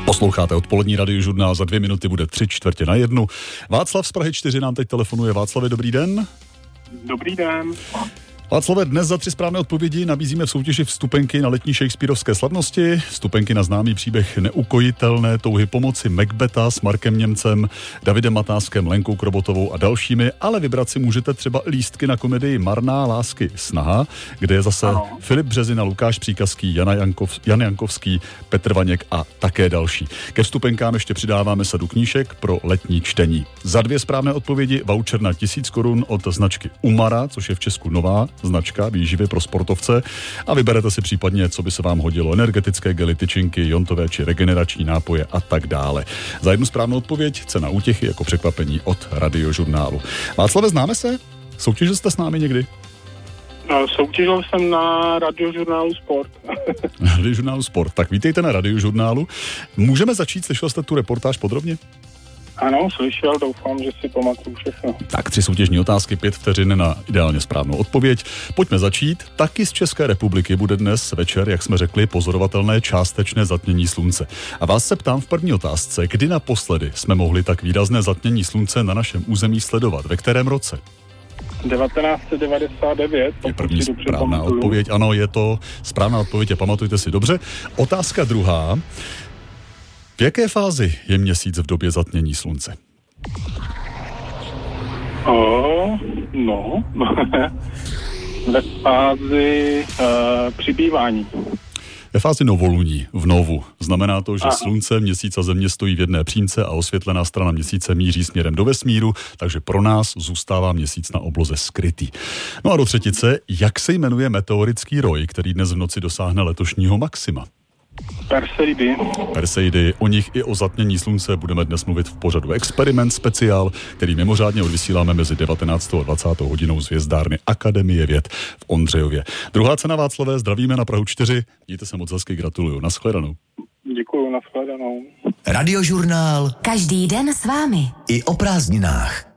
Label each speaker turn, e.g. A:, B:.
A: Posloucháte odpolední radiožurnál, za 2 minuty bude 3:45. Václav z Prahy 4 nám teď telefonuje. Václave, dobrý den.
B: Dobrý den.
A: Václave, dnes za 3 správné odpovědi nabízíme v soutěži vstupenky na letní shakespearovské slavnosti, vstupenky na známý příběh neukojitelné touhy pomoci Macbetha s Markem Němcem, Davidem Matáskem, Lenkou Krobotovou a dalšími, ale vybrat si můžete třeba lístky na komedii Marná lásky snaha, kde je zase Filip Březina, Lukáš Příkazký, Jan Jankovský, Petr Vaněk a také další. Ke vstupenkám ještě přidáváme sadu knížek pro letní čtení. Za 2 správné odpovědi voucher na 1000 korun od značky Umara, což je v Česku nová značka výživy pro sportovce, a vyberete si případně, co by se vám hodilo, energetické gely, tyčinky, jontové či regenerační nápoje a tak dále. Za 1 správnou odpověď cena útěchy jako překvapení od radiožurnálu. Václave, známe se? Soutěžil jste s námi někdy?
B: Soutěžil jsem na radiožurnálu Sport.
A: Radiožurnálu Sport. Tak vítejte na radiožurnálu. Můžeme začít, slyšel jste tu reportáž podrobně?
B: Ano, slyšel, doufám, že si pamatuju všechno.
A: Tak 3 soutěžní otázky, 5 vteřin na ideálně správnou odpověď. Pojďme začít. Taky z České republiky bude dnes večer, jak jsme řekli, pozorovatelné částečné zatmění slunce. A vás se ptám v první otázce, kdy naposledy jsme mohli tak výrazné zatmění slunce na našem území sledovat? Ve kterém roce?
B: 1999.
A: Je první správná odpověď. Ano, je to správná odpověď, pamatujte si dobře. Otázka druhá. V jaké fázi je měsíc v době zatmění slunce?
B: Ve fázi přibývání.
A: Ve fázi novoluní, v novu. Znamená to, že slunce, měsíc a země stojí v jedné přímce a osvětlená strana měsíce míří směrem do vesmíru, takže pro nás zůstává měsíc na obloze skrytý. No a do třetice, jak se jmenuje meteorický roj, který dnes v noci dosáhne letošního maxima? Perseidy, o nich i o zatmění slunce budeme dnes mluvit v pořadu Experiment speciál, který mimořádně odvysíláme mezi 19. a 20. hodinou z hvězdárny Akademie věd v Ondřejově. Druhá cena, Václavé, zdravíme na Prahu 4. Mějte se moc hezky, gratuluju. Nashledanou.
B: Děkuju, nashledanou.
C: Radiožurnál.
D: Každý den s vámi.
C: I o prázdninách.